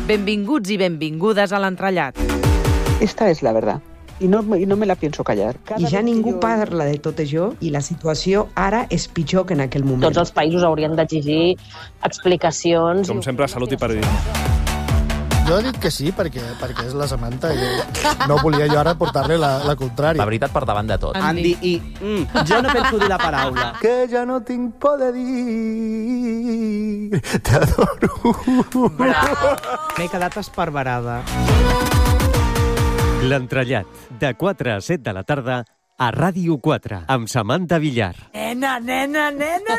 Benvinguts i benvingudes a l'entrellat. Esta es la verdad. Y no me la pienso callar. I ja ningú parla de tot això i la situació ara és pitjor que en aquell moment. Tots els països haurien d'exigir explicacions. Com sempre, salut i periodisme. Jo he dit que sí, perquè és la Samantha i no volia jo ara portar-li la contrària. La veritat per davant de tot. Andy i... jo no penso dir la paraula. Que ja no tinc por de dir... T'adoro. M'he quedat esparverada. L'entrellat, de 4 a 7 de la tarda, a Ràdio 4, amb Samantha Villar. Nena.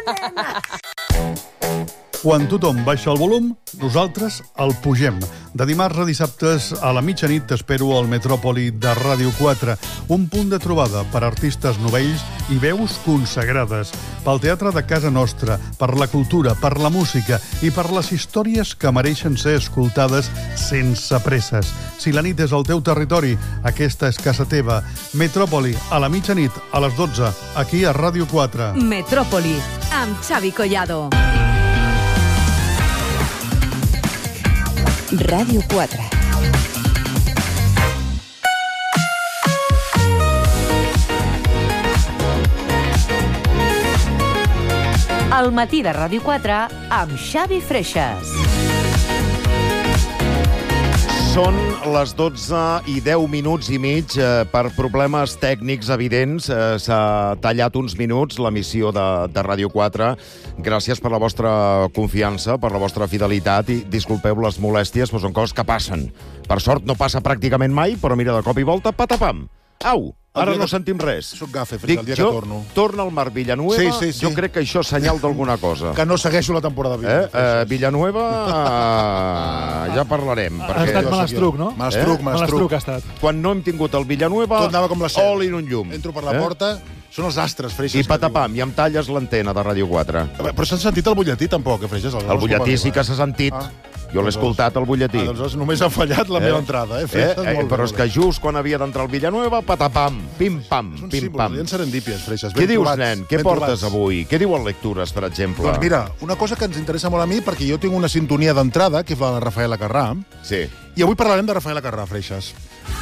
Quan tothom baixa el volum, nosaltres el pugem. De dimarts a dissabtes a la mitjanit t'espero al Metròpoli de Ràdio 4, un punt de trobada per artistes novells i veus consagrades, pel teatre de casa nostra, per la cultura, per la música i per les històries que mereixen ser escoltades sense presses. Si la nit és al teu territori, aquesta és casa teva. Metròpoli, a la mitjanit, a les 12, aquí a Ràdio 4. Metròpoli, amb Xavi Collado. Ràdio 4. Al matí de Ràdio 4 amb Xavi Freixas. Són les 12 i 10 minuts i mig. Per problemes tècnics evidents s'ha tallat uns minuts l'emissió de Ràdio 4. Gràcies per la vostra confiança, per la vostra fidelitat i disculpeu les molèsties, però són coses que passen. Per sort no passa pràcticament mai, però mira, de cop i volta, patapam. Au, ara no sentim res. Soc gafe, el dia que torno. Torna el Marc Villanueva. Sí. Jo crec que això és senyal d'alguna cosa. Que no segueixo la temporada vinent. Villanueva, ja parlarem. Ha estat malastruc, no? Malastruc ha estat. Quan no hem tingut el Villanueva, tot anava com la cel. oli en un llum. Entro per la porta, són els astres, Freixas. I patapam, i em talles l'antena de Ràdio 4. Però s'ha sentit el butlletí, tampoc, Freixas? El butlletí sí que s'ha sentit. Jo l'he escoltat, el butlletí. Doncs només ha fallat la meva entrada, Però és que just quan havia d'entrar el Villanueva, patapam, pim-pam, pim-pam. Són serendípies, Freixas. Què dius, nen? Què portes avui? Què diuen lectures, per exemple? Doncs mira, una cosa que ens interessa molt a mi, perquè jo tinc una sintonia d'entrada, que és la de Rafaela Carrà. Sí. I avui parlarem de Rafaela Carrà, Freixas.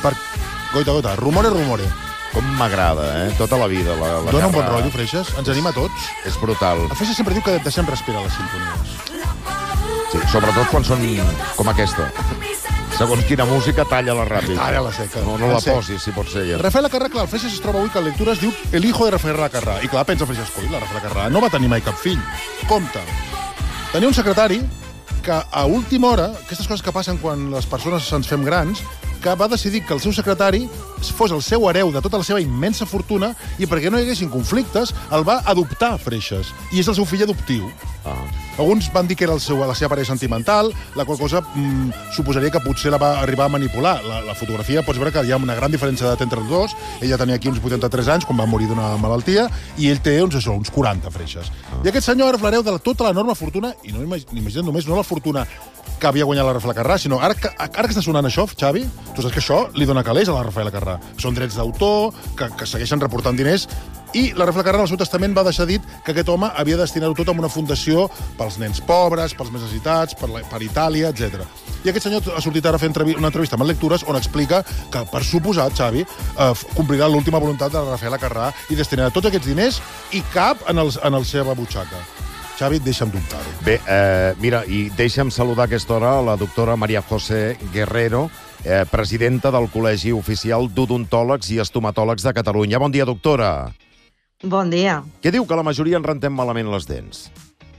Goita, rumore. Com m'agrada, tota la vida. Dona un bon rotllo, Freixas. Ens anima a tots. És brutal. El Freixas sempre diu que deixem respirar les sintonies. Sí, sobretot quan són com aquesta. Segons quina música, talla-la ràpid. Talla-la seca. No la posis, si pot ser ja. Rafaela Carrà, clar, el Freixas es troba avui que en lectura es diu El hijo de Rafaela Carrà. I clar, pensa Freixas, coi, la Rafaela Carrà no va tenir mai cap fill. Compte. Tenia un secretari que a última hora, aquestes coses que passen quan les persones se'ns fem grans, que va decidir que el seu secretari fos el seu hereu de tota la seva immensa fortuna i perquè no hi haguessin conflictes, el va adoptar, Freixas. I és el seu fill adoptiu. Alguns van dir que era la seva parella sentimental, la qual cosa suposaria que potser la va arribar a manipular. La fotografia pots veure que hi ha una gran diferència d'edat entre els dos. Ella tenia aquí uns 83 anys, quan va morir d'una malaltia, i ell té uns 40, Freixas. I aquest senyor era l'hereu de tota l'enorme fortuna, i no imagina't només, no la fortuna que havia guanyat la Rafaela Carrà, sinó ara que està sonant això, Xavi, tu saps que això li dona calés a la Rafaela Carrà. Són drets d'autor, que segueixen reportant diners, i la Rafaela Carrà, en el seu testament, va deixar dit que aquest home havia de destinar-ho tot a una fundació pels nens pobres, pels més necessitats, per Itàlia, etc. I aquest senyor ha sortit ara a fer una entrevista amb Lectures on explica que, per suposat, Xavi, complirà l'última voluntat de la Rafaela Carrà i destinarà tots aquests diners i cap en la seva butxaca. Xavi, deixa'm dubtar-ho. Bé, mira, i deixa'm saludar a aquesta hora la doctora María José Guerrero, presidenta del Col·legi Oficial d'Odontòlegs i Estomatòlegs de Catalunya. Bon dia, doctora. Bon dia. Què diu que la majoria en rentem malament les dents?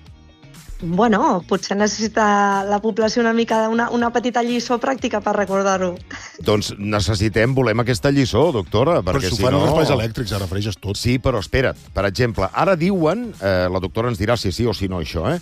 Bueno, potser necessita la població una mica una petita lliçó pràctica per recordar-ho. Doncs volem aquesta lliçó, doctora, perquè si no... Però s'ho fan els espais elèctrics, ara, Freixas, tot. Sí, però espera't. Per exemple, ara diuen, la doctora ens dirà si sí o si no, això,